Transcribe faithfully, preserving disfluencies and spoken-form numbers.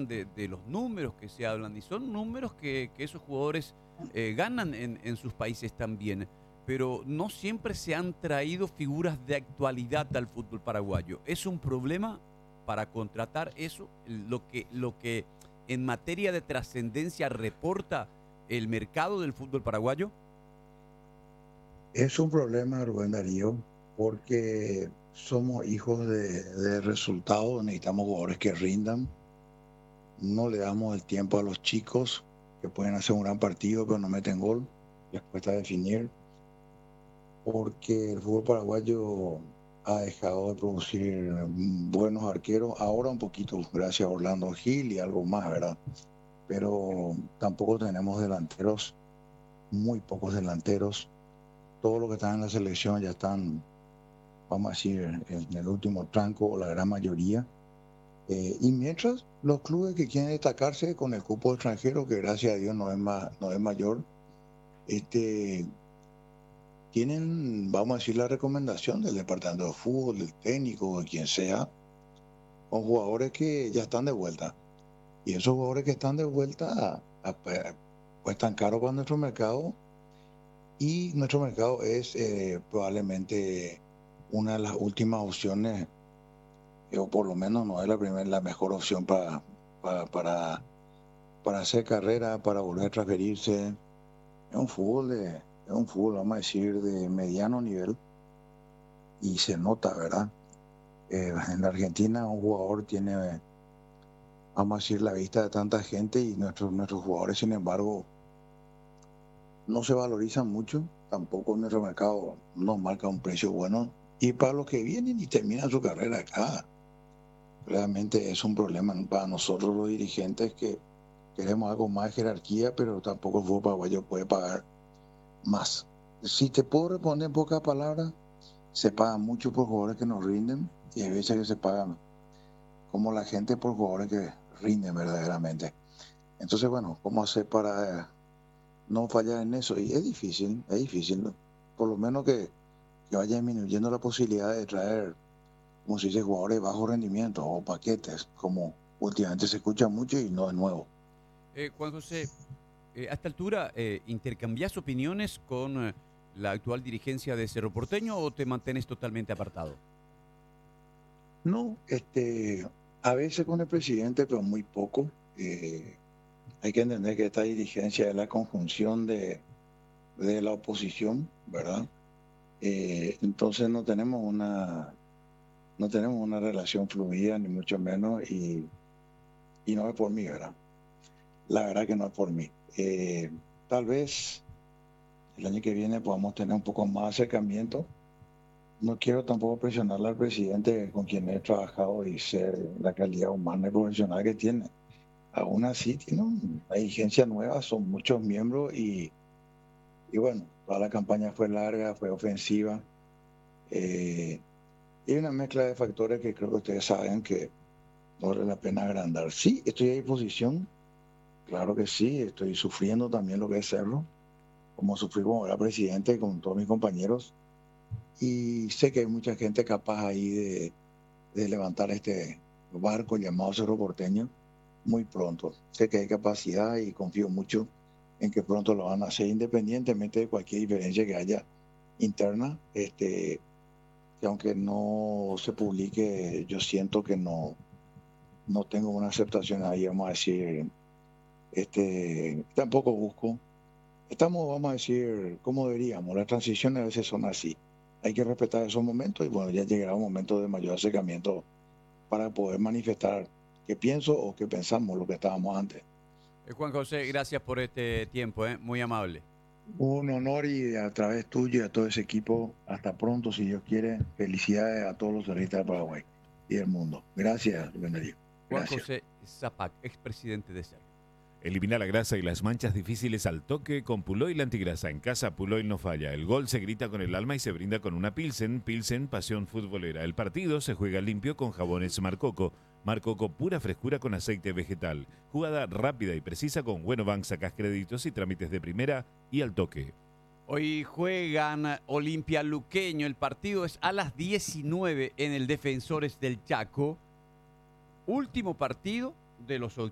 hablan de, de los números que se hablan, y son números que, que esos jugadores eh, ganan en, en sus países también, pero no siempre se han traído figuras de actualidad al fútbol paraguayo. ¿Es un problema para contratar eso? Lo que, lo que en materia de trascendencia reporta el mercado del fútbol paraguayo. Es un problema, Rubén Darío, porque somos hijos de, de resultados, necesitamos jugadores que rindan, no le damos el tiempo a los chicos que pueden hacer un gran partido pero no meten gol, les cuesta definir, porque el fútbol paraguayo ha dejado de producir buenos arqueros, ahora un poquito gracias a Orlando Gil y algo más, ¿verdad? Pero tampoco tenemos delanteros, muy pocos delanteros. Todos los que están en la selección ya están, vamos a decir, en el último tranco, o la gran mayoría. Eh, y mientras los clubes que quieren destacarse con el cupo extranjero, que gracias a Dios no es, más, no es mayor, este, tienen, vamos a decir, la recomendación del departamento de fútbol, del técnico, de quien sea, con jugadores que ya están de vuelta. Y esos jugadores que están de vuelta a, a, cuestan caro para nuestro mercado. Y nuestro mercado es eh, probablemente una de las últimas opciones, eh, o por lo menos no es la primera, la mejor opción para, para, para, para hacer carrera, para volver a transferirse. Es un fútbol de, es un fútbol, vamos a decir, de mediano nivel, y se nota, ¿verdad? Eh, en la Argentina un jugador tiene, vamos a decir, la vista de tanta gente, y nuestros, nuestros jugadores, sin embargo, no se valorizan mucho. Tampoco nuestro mercado nos marca un precio bueno. Y para los que vienen y terminan su carrera acá, realmente es un problema para nosotros los dirigentes, que queremos algo más de jerarquía, pero tampoco el fútbol paraguayo puede pagar más. Si te puedo responder en pocas palabras, se paga mucho por jugadores que nos rinden, y hay veces que se pagan como la gente por jugadores que rinden verdaderamente. Entonces, bueno, ¿cómo hacer para no fallar en eso? Y es difícil, es difícil, ¿no? Por lo menos que, que vaya disminuyendo la posibilidad de traer, como se dice, jugadores de bajo rendimiento o paquetes, como últimamente se escucha mucho y no es nuevo. Eh, Juan José, eh, a esta altura, eh, ¿intercambiás opiniones con eh, la actual dirigencia de Cerro Porteño o te mantienes totalmente apartado? No, este, a veces con el presidente, pero muy poco. Eh, hay que entender que esta dirigencia es la conjunción de, de la oposición, ¿verdad? Eh, entonces no tenemos una, no tenemos una relación fluida, ni mucho menos, y, y no es por mí, ¿verdad? La verdad que no es por mí. Eh, tal vez el año que viene podamos tener un poco más de acercamiento. No quiero tampoco presionarle al presidente con quien he trabajado y sé la calidad humana y profesional que tiene. Aún así, tiene una dirigencia nueva, son muchos miembros, y, y bueno, toda la campaña fue larga, fue ofensiva. Eh, y hay una mezcla de factores que creo que ustedes saben que no vale la pena agrandar. Sí, estoy a disposición, claro que sí, estoy sufriendo también lo que es serlo, como sufrí como era presidente con todos mis compañeros, y sé que hay mucha gente capaz ahí de, de levantar este barco llamado Cerro Porteño muy pronto. Sé que hay capacidad y confío mucho en que pronto lo van a hacer, independientemente de cualquier diferencia que haya interna. Este, que aunque no se publique, yo siento que no, no tengo una aceptación ahí, vamos a decir. Este, tampoco busco. Estamos, vamos a decir, como deberíamos. Las transiciones a veces son así. Hay que respetar esos momentos, y bueno, ya llegará un momento de mayor acercamiento para poder manifestar qué pienso o qué pensamos, lo que estábamos antes. Eh, Juan José, gracias por este tiempo, eh, muy amable. Un honor, y a través tuyo y a todo ese equipo, hasta pronto, si Dios quiere. Felicidades a todos los atletas de Paraguay y del mundo. Gracias, Rubén Darío. Juan Gracias. José Zapac, expresidente de Cerro. Elimina la grasa y las manchas difíciles al toque con Puloil Antigrasa. En casa, Puloil no falla. El gol se grita con el alma y se brinda con una Pilsen. Pilsen, pasión futbolera. El partido se juega limpio con jabones Marcoco. Marcoco, pura frescura con aceite vegetal. Jugada rápida y precisa con Buenobank. Sacás créditos y trámites de primera y al toque. Hoy juegan Olimpia Luqueño. El partido es a las diecinueve en el Defensores del Chaco. Último partido de los